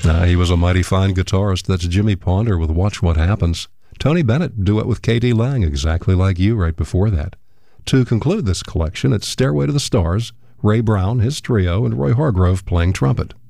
He was a mighty fine guitarist. That's Jimmy Ponder with Watch What Happens. Tony Bennett, duet with K.D. Lang, exactly like you right before that. To conclude this collection, it's Stairway to the Stars, Ray Brown, his trio, and Roy Hargrove playing trumpet.